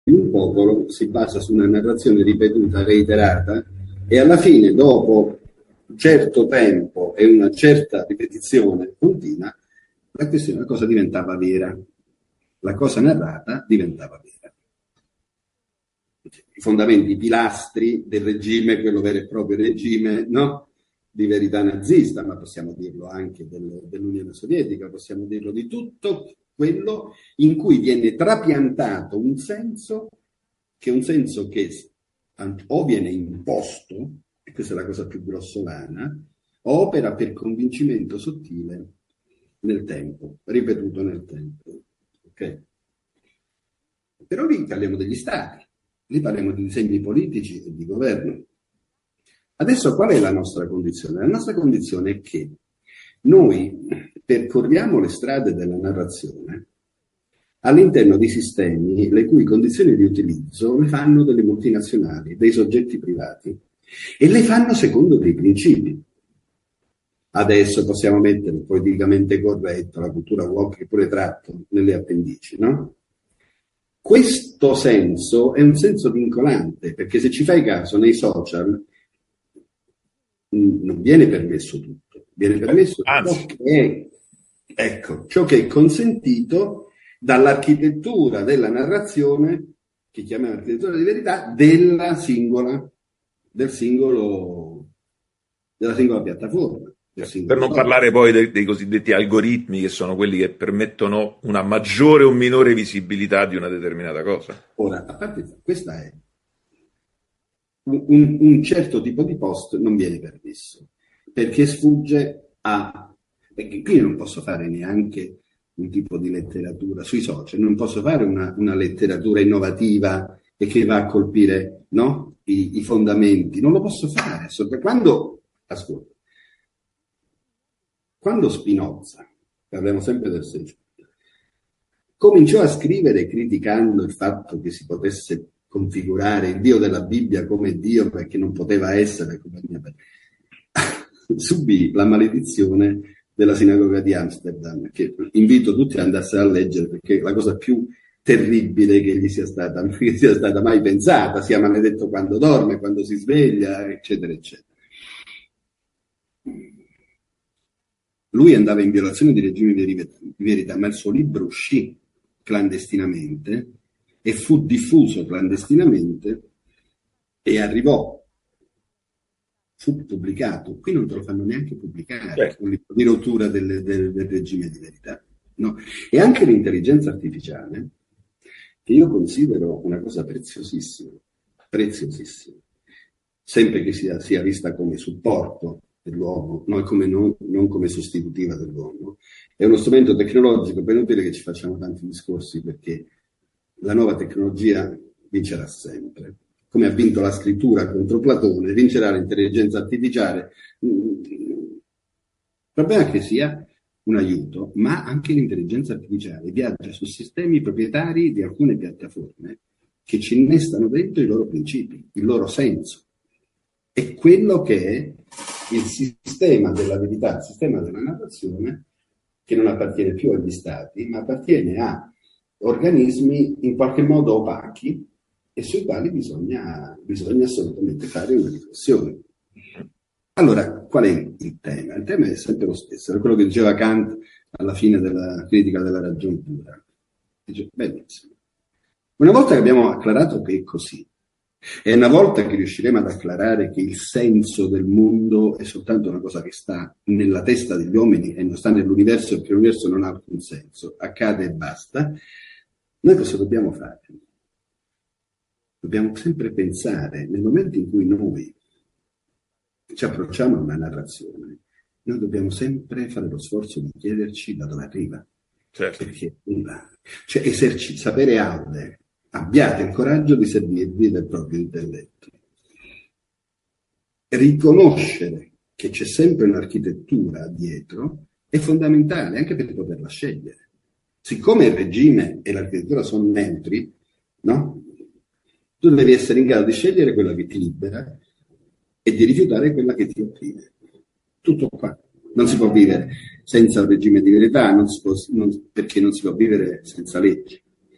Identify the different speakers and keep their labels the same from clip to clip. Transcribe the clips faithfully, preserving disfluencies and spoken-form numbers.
Speaker 1: di un popolo si basa su una narrazione ripetuta, reiterata, e alla fine, dopo un certo tempo e una certa ripetizione continua, la, questione, la cosa diventava vera. La cosa narrata diventava vera. I fondamenti, i pilastri del regime, quello vero e proprio regime, no? Di verità nazista, ma possiamo dirlo anche del, dell'Unione Sovietica, possiamo dirlo di tutto quello in cui viene trapiantato un senso che è un senso che o viene imposto, e questa è la cosa più grossolana, o opera per convincimento sottile nel tempo, ripetuto nel tempo. Okay? Però lì parliamo degli stati, lì parliamo di disegni politici e di governo. Adesso qual è la nostra condizione? La nostra condizione è che noi percorriamo le strade della narrazione all'interno di sistemi le cui condizioni di utilizzo le fanno delle multinazionali, dei soggetti privati, e le fanno secondo dei principi. Adesso possiamo mettere il politicamente corretto, la cultura woke che pure tratto nelle appendici, no? Questo senso è un senso vincolante, perché se ci fai caso nei social non viene permesso tutto, viene permesso ciò che è, ecco, ciò che è consentito dall'architettura della narrazione, che chiamiamo architettura di verità, della singola, del singolo, della singola piattaforma.
Speaker 2: Per non parlare poi dei, dei cosiddetti algoritmi, che sono quelli che permettono una maggiore o minore visibilità di una determinata cosa.
Speaker 1: Ora, a parte questa è un, un certo tipo di post non viene permesso, perché sfugge a... perché qui non posso fare neanche un tipo di letteratura sui social, non posso fare una, una letteratura innovativa e che va a colpire, no? I, i fondamenti, non lo posso fare. Quando, ascolta, quando Spinoza, parliamo sempre del Seicento, cominciò a scrivere criticando il fatto che si potesse configurare il Dio della Bibbia come Dio perché non poteva essere come mia, subì la maledizione della sinagoga di Amsterdam, che invito tutti ad andarsene a leggere, perché è la cosa più terribile che gli sia stata, che sia stata mai pensata, sia maledetto quando dorme, quando si sveglia, eccetera, eccetera. Lui andava in violazione di regimi di verità, ma il suo libro uscì clandestinamente e fu diffuso clandestinamente e arrivò, fu pubblicato. Qui non te lo fanno neanche pubblicare, un libro di rottura del, del, del regime di verità. No? E anche l'intelligenza artificiale, che io considero una cosa preziosissima, preziosissima, sempre che sia, sia vista come supporto dell'uomo, non come, non, non come sostitutiva dell'uomo, è uno strumento tecnologico ben utile che ci facciamo tanti discorsi, perché la nuova tecnologia vincerà sempre. Come ha vinto la scrittura contro Platone, vincerà l'intelligenza artificiale. Il problema è che sia un aiuto, ma anche l'intelligenza artificiale viaggia su sistemi proprietari di alcune piattaforme che ci innestano dentro i loro principi, il loro senso. È quello che è il sistema della verità, il sistema della narrazione, che non appartiene più agli stati, ma appartiene a organismi in qualche modo opachi e sui quali bisogna, bisogna assolutamente fare una riflessione. Allora, qual è il tema? Il tema è sempre lo stesso, è quello che diceva Kant alla fine della critica della ragione pura. Dice, benissimo. Una volta che abbiamo acclarato che è così, e una volta che riusciremo ad acclarare che il senso del mondo è soltanto una cosa che sta nella testa degli uomini e non sta nell'universo, perché l'universo non ha alcun senso, accade e basta, noi cosa dobbiamo fare? Dobbiamo sempre pensare, nel momento in cui noi ci approcciamo a una narrazione, noi dobbiamo sempre fare lo sforzo di chiederci da dove arriva.
Speaker 2: Certo.
Speaker 1: Perché arriva. Cioè, eserci- sapere aude. Abbiate il coraggio di servirvi del proprio intelletto. Riconoscere che c'è sempre un'architettura dietro è fondamentale, anche per poterla scegliere. Siccome il regime e l'architettura sono neutri, no? Tu devi essere in grado di scegliere quella che ti libera e di rifiutare quella che ti opprime. Tutto qua. Non si può vivere senza un regime di verità, non si può, non, perché non si può vivere senza leggi.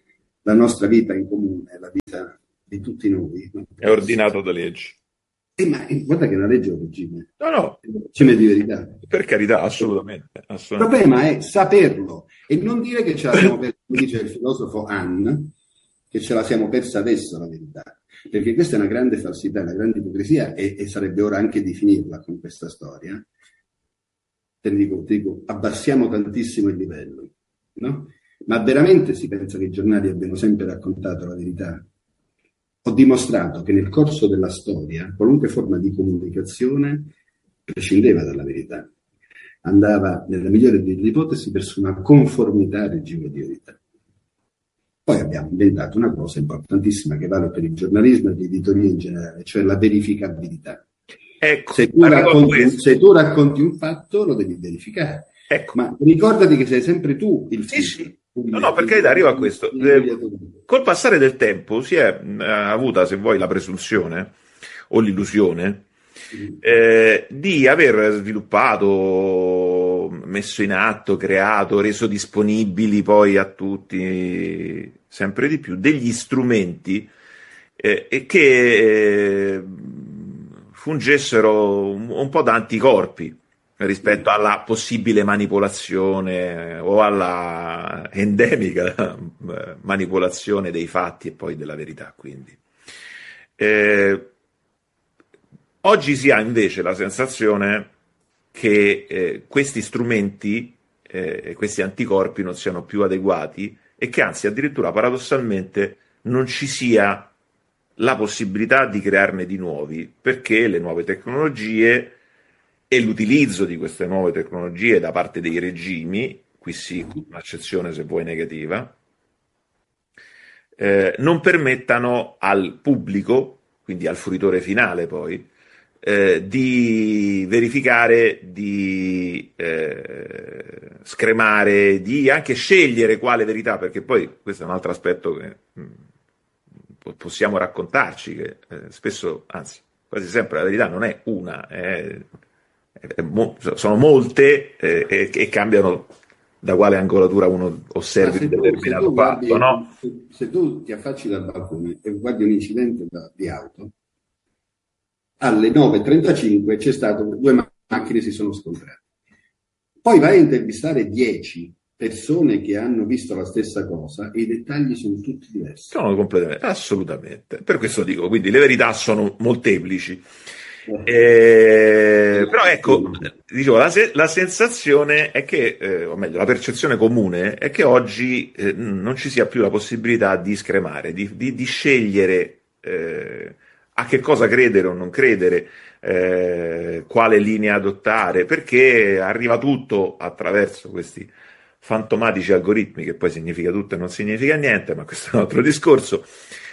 Speaker 1: la nostra vita in comune, la vita di tutti noi.
Speaker 2: È ordinato da leggi.
Speaker 1: Eh, ma guarda che è una legge o regime?
Speaker 2: No, no.
Speaker 1: È un regime di verità.
Speaker 2: Per carità, assolutamente, assolutamente.
Speaker 1: Il problema è saperlo e non dire che ce la siamo persa, come dice il filosofo Hahn, che ce la siamo persa adesso la verità. Perché questa è una grande falsità, una grande ipocrisia e, e sarebbe ora anche di finirla con questa storia. Te dico, ti dico, abbassiamo tantissimo il livello, no? Ma veramente si pensa che i giornali abbiano sempre raccontato la verità? Ho dimostrato che nel corso della storia qualunque forma di comunicazione prescindeva dalla verità, andava nella migliore delle ipotesi verso una conformità al regime di verità. Poi abbiamo inventato una cosa importantissima che vale per il giornalismo e l'editoria in generale, cioè la verificabilità.
Speaker 2: Ecco,
Speaker 1: se, tu racconti, se tu racconti un fatto lo devi verificare, ecco. Ma ricordati che sei sempre tu il
Speaker 2: sì, sì. No, no, per carità, arrivo a questo. Eh, col passare del tempo si è eh, avuta, se vuoi, la presunzione o l'illusione eh, di aver sviluppato, messo in atto, creato, reso disponibili poi a tutti sempre di più degli strumenti eh, e che eh, fungessero un, un po' da anticorpi rispetto alla possibile manipolazione o alla endemica manipolazione dei fatti e poi della verità. Quindi eh, oggi si ha invece la sensazione che eh, questi strumenti e eh, questi anticorpi non siano più adeguati e che anzi addirittura paradossalmente non ci sia la possibilità di crearne di nuovi, perché le nuove tecnologie e l'utilizzo di queste nuove tecnologie da parte dei regimi, qui sì, un'accezione se vuoi negativa, eh, non permettano al pubblico, quindi al fruitore finale poi, eh, di verificare, di eh, scremare, di anche scegliere quale verità, perché poi questo è un altro aspetto che mh, possiamo raccontarci, che eh, spesso, anzi quasi sempre la verità non è una, è sono molte eh, e, e cambiano da quale angolatura uno osservi un determinato
Speaker 1: tu,
Speaker 2: fatto,
Speaker 1: guardi,
Speaker 2: no?
Speaker 1: Se, se tu ti affacci dal balcone e guardi un incidente da, di auto, alle nove e trentacinque c'è stato, due macchine si sono scontrate. Poi vai a intervistare dieci persone che hanno visto la stessa cosa e i dettagli sono tutti diversi.
Speaker 2: Sono completamente, assolutamente. Per questo dico, quindi le verità sono molteplici. Eh, però ecco, dicevo, la, se- la sensazione è che, eh, o meglio, la percezione comune è che oggi eh, non ci sia più la possibilità di scremare, di, di, di scegliere eh, a che cosa credere o non credere, eh, quale linea adottare, perché arriva tutto attraverso questi fantomatici algoritmi, che poi significa tutto e non significa niente, ma questo è un altro discorso.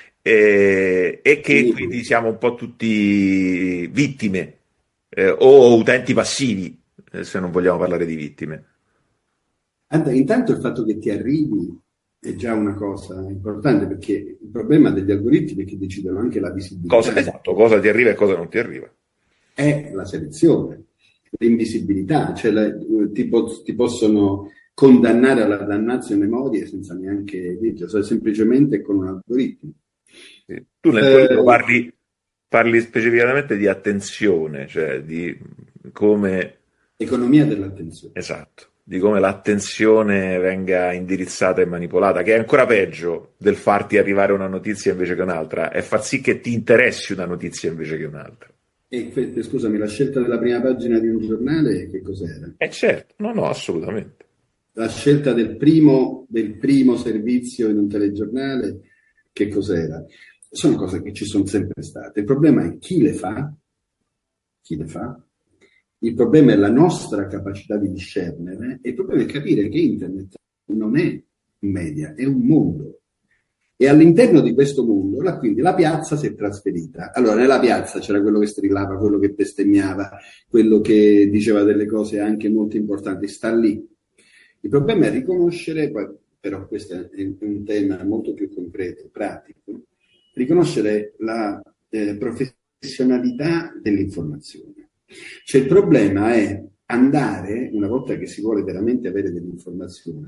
Speaker 2: Eh, e che quindi siamo un po' tutti vittime eh, o utenti passivi, eh, se non vogliamo parlare di vittime.
Speaker 1: Andà, intanto il fatto che ti arrivi è già una cosa importante, perché il problema degli algoritmi è che decidono anche la visibilità.
Speaker 2: Cosa, esatto, cosa ti arriva e cosa non ti arriva.
Speaker 1: È la selezione, l'invisibilità, cioè la, ti, po- ti possono condannare alla dannazio memoria senza neanche dirlo, cioè semplicemente con un algoritmo.
Speaker 2: Sì. Tu nel tuo libro parli, parli specificatamente di attenzione, cioè di come...
Speaker 1: Economia dell'attenzione.
Speaker 2: Esatto, di come l'attenzione venga indirizzata e manipolata, che è ancora peggio del farti arrivare una notizia invece che un'altra, è far sì che ti interessi una notizia invece che un'altra.
Speaker 1: E scusami, la scelta della prima pagina di un giornale che cos'era?
Speaker 2: Eh certo, no, no, assolutamente.
Speaker 1: La scelta del primo, del primo servizio in un telegiornale, che cos'era? Sono cose che ci sono sempre state. Il problema è chi le fa, chi le fa. Il problema è la nostra capacità di discernere, e il problema è capire che internet non è un media, è un mondo. E all'interno di questo mondo, la, quindi la piazza si è trasferita. Allora, nella piazza c'era quello che strillava, quello che bestemmiava, quello che diceva delle cose anche molto importanti, sta lì. Il problema è riconoscere, però questo è un tema molto più concreto, pratico, riconoscere la eh, professionalità dell'informazione. Cioè il problema è andare, una volta che si vuole veramente avere dell'informazione,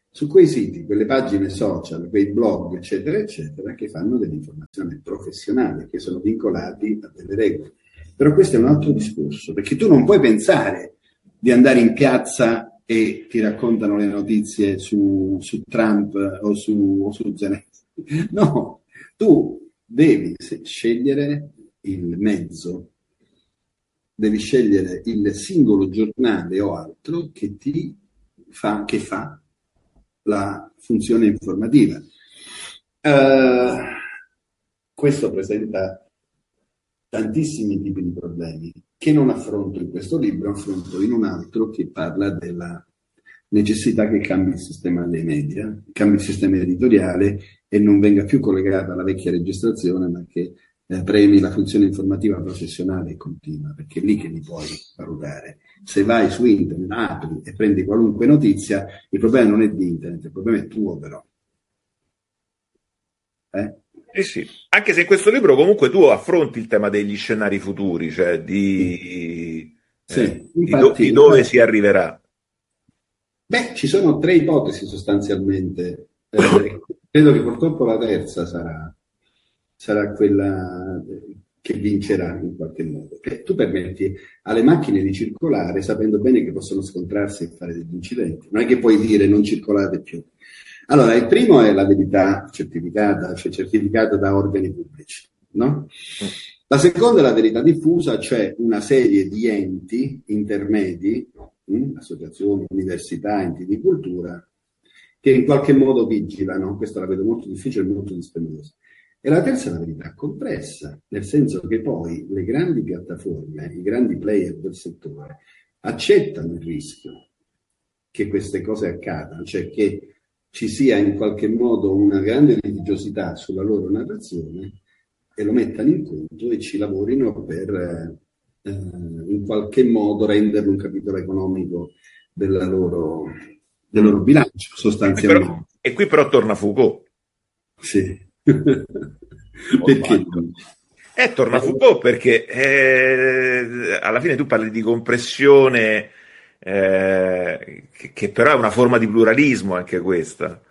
Speaker 1: su quei siti, quelle pagine social, quei blog, eccetera, eccetera, che fanno dell'informazione professionale, che sono vincolati a delle regole. Però questo è un altro discorso, perché tu non puoi pensare di andare in piazza e ti raccontano le notizie su, su Trump o su, o su Zelensky. No, tu devi scegliere il mezzo, devi scegliere il singolo giornale o altro che ti fa, che fa la funzione informativa. Uh, questo presenta tantissimi tipi di problemi che non affronto in questo libro, affronto in un altro che parla della necessità che cambi il sistema dei media, cambi il sistema editoriale e non venga più collegata alla vecchia registrazione, ma che eh, premi la funzione informativa professionale e continua, perché è lì che li puoi valutare. Se vai su internet, apri e prendi qualunque notizia, il problema non è di internet, il problema è tuo però. Eh?
Speaker 2: Sì, sì. Anche se in questo libro comunque tu affronti il tema degli scenari futuri, cioè di,
Speaker 1: sì,
Speaker 2: eh,
Speaker 1: infatti,
Speaker 2: di, do, di dove infatti, si arriverà.
Speaker 1: Beh, ci sono tre ipotesi sostanzialmente. Eh, credo che purtroppo la terza sarà, sarà quella che vincerà in qualche modo. Che tu permetti alle macchine di circolare sapendo bene che possono scontrarsi e fare degli incidenti. Non è che puoi dire non circolate più. Allora, il primo è la verità certificata, cioè certificata da organi pubblici, no? La seconda è la verità diffusa, cioè una serie di enti intermedi, mh, associazioni, università, enti di cultura, che in qualche modo vigilano. Questa la vedo molto difficile e molto dispendiosa. E la terza è la verità compressa, nel senso che poi le grandi piattaforme, i grandi player del settore, accettano il rischio che queste cose accadano, cioè che ci sia in qualche modo una grande litigiosità sulla loro narrazione e lo mettano in conto e ci lavorino per eh, in qualche modo renderlo un capitolo economico della loro, del loro bilancio sostanzialmente.
Speaker 2: E qui però, e qui però torna Foucault.
Speaker 1: Sì. Perché?
Speaker 2: Eh, torna Foucault perché eh, alla fine tu parli di compressione, eh, che, che però è una forma di pluralismo anche questa.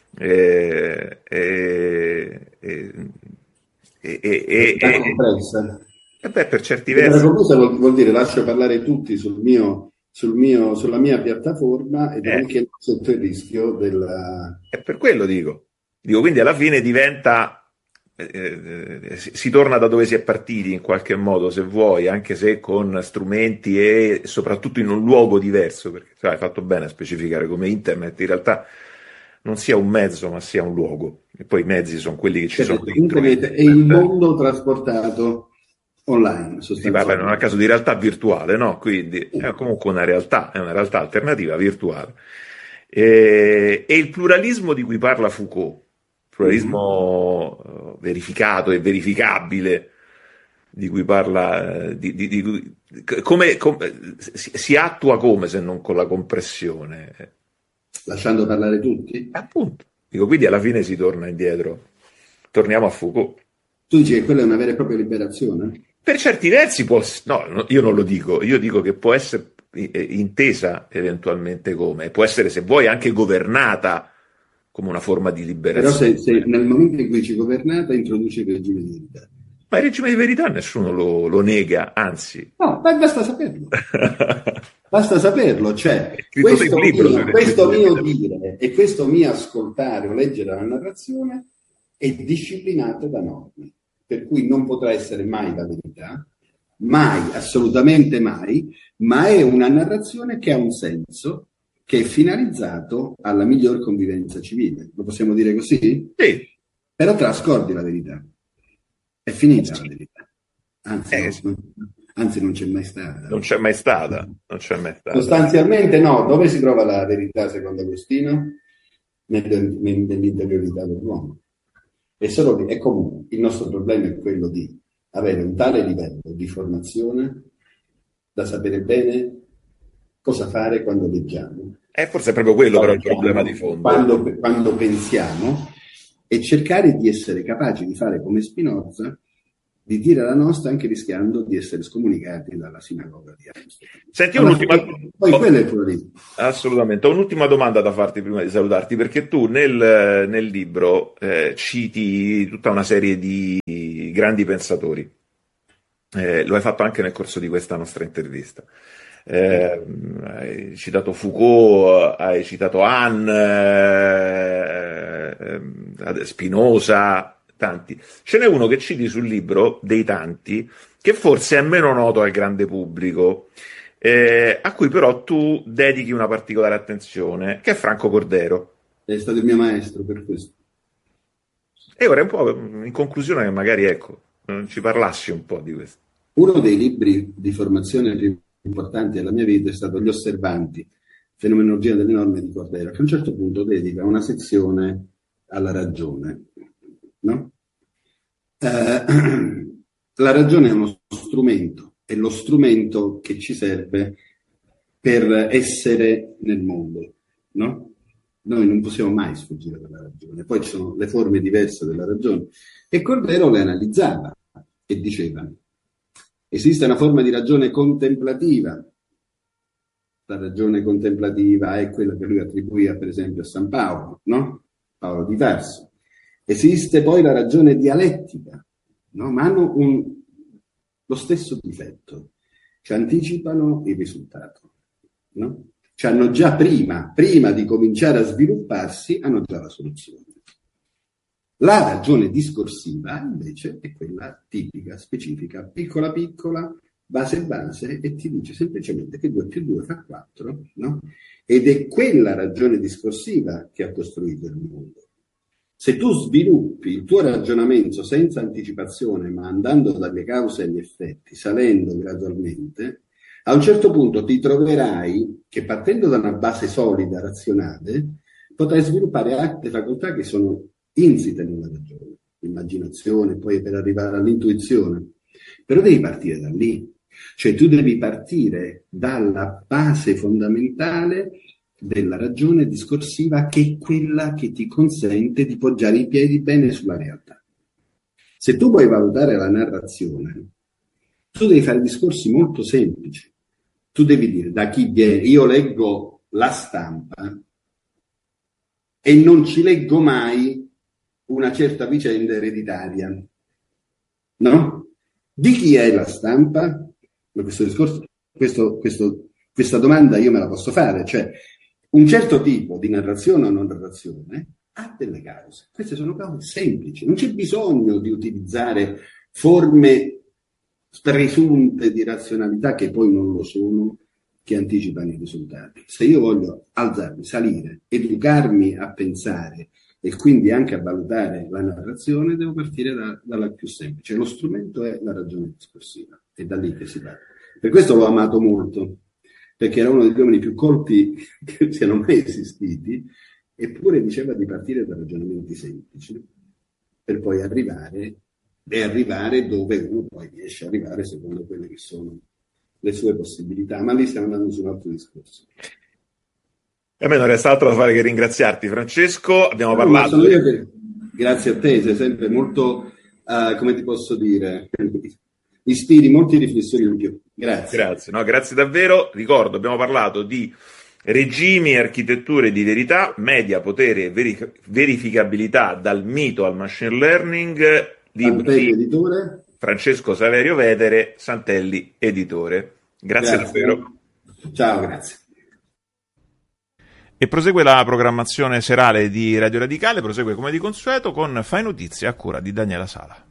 Speaker 2: Eh, eh, eh, eh, eh,
Speaker 1: La compressa.
Speaker 2: Eh beh, per certi
Speaker 1: La
Speaker 2: versi.
Speaker 1: compressa vuol, vuol dire lascio parlare tutti sul mio, sul mio, sulla mia piattaforma e
Speaker 2: Eh.
Speaker 1: anche sotto il rischio della...
Speaker 2: È per quello dico. Dico, quindi alla fine diventa... Eh, si, si torna da dove si è partiti in qualche modo, se vuoi, anche se con strumenti e soprattutto in un luogo diverso, perché sai, hai fatto bene a specificare come internet in realtà non sia un mezzo ma sia un luogo, e poi i mezzi sono quelli che ci sono dentro.
Speaker 1: Internet è il mondo trasportato online,
Speaker 2: si parla in un caso di realtà virtuale, no? Quindi è comunque una realtà, è una realtà alternativa virtuale. E, e il pluralismo di cui parla Foucault, pluralismo mm-hmm. verificato e verificabile, di cui parla, di, di, di, come, come si, si attua come se non con la compressione?
Speaker 1: Lasciando parlare tutti?
Speaker 2: Appunto. Dico, quindi alla fine si torna indietro. Torniamo a Foucault.
Speaker 1: Tu dici che quella è una vera e propria liberazione?
Speaker 2: Per certi versi può, no, io non lo dico, io dico che può essere intesa eventualmente come, può essere, se vuoi, anche governata come una forma di liberazione.
Speaker 1: Però se, se nel momento in cui ci governata introduce il regime di verità.
Speaker 2: Ma il regime di verità nessuno lo, lo nega, anzi.
Speaker 1: No, ma basta saperlo. Basta saperlo, cioè questo,
Speaker 2: libro,
Speaker 1: mio, questo mio dire e questo mio ascoltare o leggere la narrazione è disciplinato da norme, per cui non potrà essere mai la verità, mai, assolutamente mai, ma è una narrazione che ha un senso, che è finalizzato alla miglior convivenza civile. Lo possiamo dire così?
Speaker 2: Sì.
Speaker 1: Però trascordi la verità. È finita la verità. Anzi,
Speaker 2: eh,
Speaker 1: no, anzi non c'è mai stata.
Speaker 2: Non c'è mai stata. Non c'è mai stata.
Speaker 1: Sostanzialmente no. Dove si trova la verità secondo Agostino? Nell'interiorità dell'uomo. E solo, e comunque il nostro problema è quello di avere un tale livello di formazione da sapere bene cosa fare quando leggiamo.
Speaker 2: Eh, forse è proprio quello però il problema di fondo.
Speaker 1: Quando, quando pensiamo, e cercare di essere capaci di fare come Spinoza di dire la nostra anche rischiando di essere scomunicati dalla sinagoga di Amsterdam.
Speaker 2: Senti,
Speaker 1: Allora,
Speaker 2: un'ultima...
Speaker 1: poi, poi
Speaker 2: oh,
Speaker 1: quello è il pluralismo.
Speaker 2: Assolutamente. Ho un'ultima domanda da farti prima di salutarti, perché tu nel, nel libro eh, citi tutta una serie di grandi pensatori. Eh, lo hai fatto anche nel corso di questa nostra intervista. Eh, hai citato Foucault, hai citato Hahn, eh, eh, Spinoza, tanti. Ce n'è uno che citi sul libro, dei tanti, che forse è meno noto al grande pubblico, eh, a cui però tu dedichi una particolare attenzione, che è Franco Cordero.
Speaker 1: È stato il mio maestro per questo.
Speaker 2: E ora un po' in conclusione, che magari ecco, ci parlassi un po' di questo.
Speaker 1: Uno dei libri di formazione più importanti della mia vita è stato Gli Osservanti, fenomenologia delle norme di Cordero, che a un certo punto dedica una sezione alla ragione, no? Eh, la ragione è uno strumento, è lo strumento che ci serve per essere nel mondo, no? Noi non possiamo mai sfuggire dalla ragione, poi ci sono le forme diverse della ragione, e Cordero le analizzava e diceva: esiste una forma di ragione contemplativa. La ragione contemplativa è quella che lui attribuiva per esempio a San Paolo, no? Paolo di Tarso. Esiste poi la ragione dialettica, no? Ma hanno un, lo stesso difetto, ci anticipano il risultato, no? Ci hanno già prima, prima di cominciare a svilupparsi, hanno già la soluzione. La ragione discorsiva invece è quella tipica, specifica, piccola piccola, base base, e ti dice semplicemente che due più due fa quattro, no? Ed è quella ragione discorsiva che ha costruito il mondo. Se tu sviluppi il tuo ragionamento senza anticipazione, ma andando dalle cause agli effetti, salendo gradualmente, a un certo punto ti troverai che, partendo da una base solida, razionale, potrai sviluppare altre facoltà che sono insite nella ragione, l'immaginazione, poi per arrivare all'intuizione. Però devi partire da lì, cioè tu devi partire dalla base fondamentale della ragione discorsiva, che è quella che ti consente di poggiare i piedi bene sulla realtà. Se tu vuoi valutare la narrazione, tu devi fare discorsi molto semplici. Tu devi dire da chi viene. Io leggo la stampa e non ci leggo mai una certa vicenda ereditaria, no? Di chi è la stampa? Ma questo discorso, questo, questo, questa domanda io me la posso fare, cioè un certo tipo di narrazione o non narrazione ha delle cause. Queste sono cause semplici, non c'è bisogno di utilizzare forme presunte di razionalità che poi non lo sono, che anticipano i risultati. Se io voglio alzarmi, salire, educarmi a pensare e quindi anche a valutare la narrazione, devo partire da, dalla più semplice. Lo strumento è la ragione discorsiva, è da lì che si parte. Per questo l'ho amato molto, perché era uno degli uomini più colti che siano mai esistiti, eppure diceva di partire da ragionamenti semplici per poi arrivare e arrivare dove uno poi riesce a arrivare secondo quelle che sono le sue possibilità. Ma lì stiamo andando su un altro discorso.
Speaker 2: E a me non resta altro da fare che ringraziarti, Francesco. Abbiamo
Speaker 1: no,
Speaker 2: parlato.
Speaker 1: Sono io che... Grazie a te, sei sempre molto, uh, come ti posso dire, ispiri molte riflessioni in più. Grazie.
Speaker 2: Grazie, no, grazie davvero. Ricordo, abbiamo parlato di regimi, architetture di verità, media, potere e veri- verificabilità dal mito al machine learning. Libro
Speaker 1: Santelli, editore.
Speaker 2: Francesco Saverio Vetere, Santelli, editore. Grazie, grazie davvero.
Speaker 1: Ciao, grazie.
Speaker 2: E prosegue la programmazione serale di Radio Radicale, prosegue come di consueto con Fai Notizie a cura di Daniela Sala.